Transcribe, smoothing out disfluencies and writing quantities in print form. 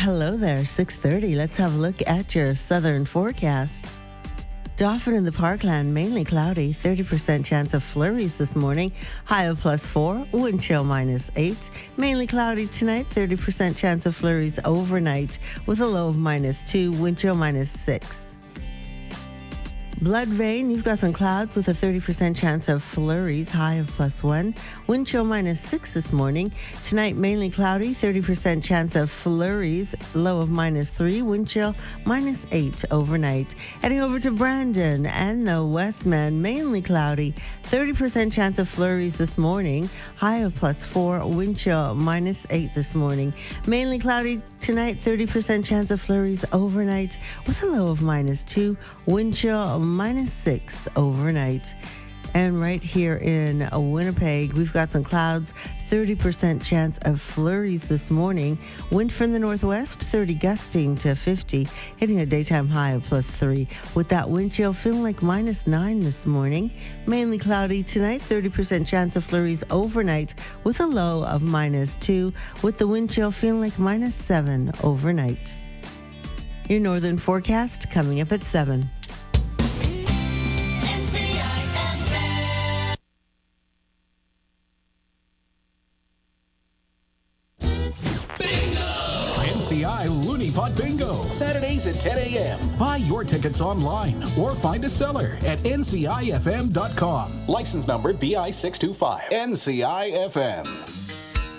Hello there, 6:30. Let's have a look at your southern forecast. Dauphin in the Parkland, mainly cloudy, 30% chance of flurries this morning, high of +4, wind chill -8. Mainly cloudy tonight, 30% chance of flurries overnight with a low of -2, wind chill -6. Blood Vein, you've got some clouds with a 30% chance of flurries, high of +1. Wind chill -6 this morning. Tonight, mainly cloudy, 30% chance of flurries, low of -3. Wind chill -8 overnight. Heading over to Brandon and the Westman, mainly cloudy, 30% chance of flurries this morning, high of +4. Wind chill -8 this morning. Mainly cloudy tonight, 30% chance of flurries overnight with a low of -2. Wind chill -6 overnight. And right here in Winnipeg, we've got some clouds, 30% chance of flurries this morning. Wind from the northwest, 30 gusting to 50, hitting a daytime high of +3. With that wind chill feeling like -9 this morning. Mainly cloudy tonight, 30% chance of flurries overnight with a low of -2, with the wind chill feeling like -7 overnight. Your northern forecast coming up at 7. NCI Looney Pot Bingo, Saturdays at 10 a.m. Buy your tickets online or find a seller at ncifm.com. License number BI625. NCIFM.